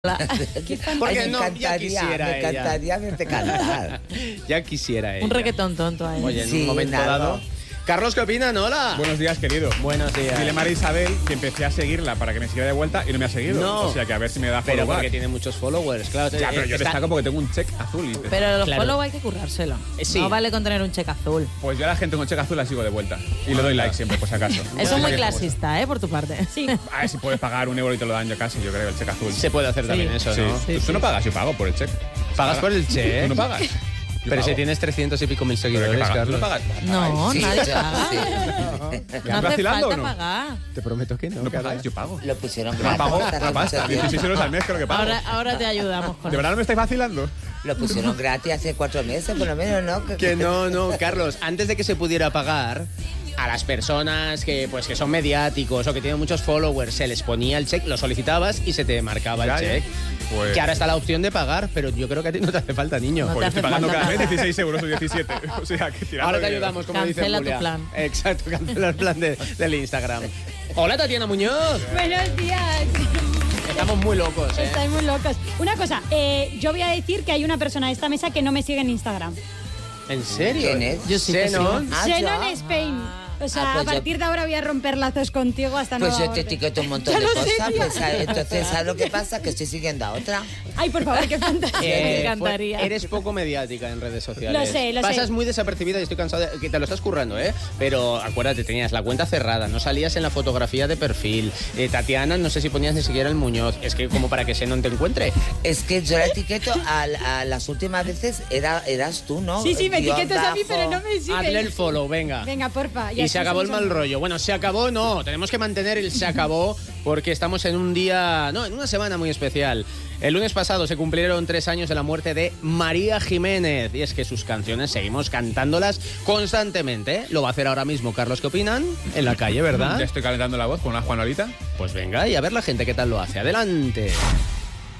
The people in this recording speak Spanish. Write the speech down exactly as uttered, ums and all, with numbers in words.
Porque Ay, me no, ya encantaría, quisiera me ella. encantaría verte cantar. Ya quisiera ella. Un reggaetón tonto ahí. Oye, en Sí, un momento nada. dado. Carlos, ¿qué opinan? Hola. Buenos días, querido. Buenos días. Dile a María Isabel que empecé a seguirla para que me siguiera de vuelta y no me ha seguido. No. O sea que a ver si me da Pero follow porque back. tiene muchos followers, claro. Ya, pero yo Está- destaco porque tengo un check azul. Y Pero los Claro. follow hay que currárselo. Eh, sí. No vale con tener un cheque azul. Pues yo a la gente con check azul la sigo de vuelta. Y le doy like siempre, por si acaso. Eso es muy clasista, ¿eh? Por tu parte. Sí. A ver si puedes pagar un euro y te lo dan yo casi, yo creo, el check azul. Se puede hacer también eso, Sí. ¿no? ¿Tú, tú no pagas, yo pago por el check. Pagas por el check. ¿Tú no pagas? Yo Pero pago. si tienes trescientos y pico mil ¿Pero qué seguidores, pagas? ¿Tú no Carlos. pagas? No, Sí, nadie yo- paga. sí. ¿Me No estás hace vacilando falta o no? pagar. Te prometo que no. No Carlos. pagáis, yo pago. Lo pusieron Me gratis. pago hasta la la pasta, muchacha. dieciséis euros al mes creo que pago. Ahora, ahora te ayudamos con ¿De verdad no me estáis vacilando? Lo pusieron gratis hace cuatro meses, por lo menos, ¿no? Que no, no, Carlos, antes de que se pudiera pagar, a las personas que pues que son mediáticos o que tienen muchos followers, se les ponía el check, lo solicitabas y se te marcaba Ya, el ya. check. Pues- Que ahora está la opción de pagar, pero yo creo que a ti no te hace falta, niño. No Pues te estoy hace pagando falta cada mes pagar. dieciséis euros o diecisiete. O sea, que tirando Ahora te de dinero. ayudamos, como Cancela dice tu Julia. plan. Exacto, cancela el plan de- del Instagram. Hola, Tatiana Muñoz. Buenos días. Estamos muy locos, ¿eh? Estáis muy locos. Una cosa, eh, yo voy a decir que hay una persona de esta mesa que no me sigue en Instagram. ¿En serio? ¿Quién es? Yo sí que Xenon. Ah, Xenon ya. Spain. O sea, Ah, pues a yo- partir de ahora voy a romper lazos contigo hasta Pues nueva yo te orden. etiqueto un montón Ya de lo sé, cosas, tía. pues ¿sabes? Entonces, ¿sabes lo que pasa? Que estoy siguiendo a otra. Ay, por favor, qué fantasía. Me Eh, encantaría. fue- eres poco mediática en redes sociales. Lo sé, lo sé. Pasas muy desapercibida y estoy cansado de que te lo estás currando, ¿eh? Pero acuérdate, tenías la cuenta cerrada, no salías en la fotografía de perfil. Eh, Tatiana, no sé si ponías ni siquiera el Muñoz. Es que como para que Xenon te encuentre. Es que yo la etiqueto a, a las últimas veces, era, eras tú, ¿no? Sí, sí, me Guión etiquetas a mí, bajo. pero no me sigues. Hazle el follow, venga. Venga, porfa. Y se acabó el mal rollo. Bueno, se acabó, no. Tenemos que mantener el se acabó porque estamos en un día, no, en una semana muy especial. El lunes pasado se cumplieron tres años de la muerte de María Jiménez. Y es que sus canciones seguimos cantándolas constantemente. ¿eh? Lo va a hacer ahora mismo. Carlos, ¿qué opinan? En la calle, ¿verdad? Ya estoy calentando la voz con una Juanolita. Pues venga, y a ver la gente qué tal lo hace. Adelante.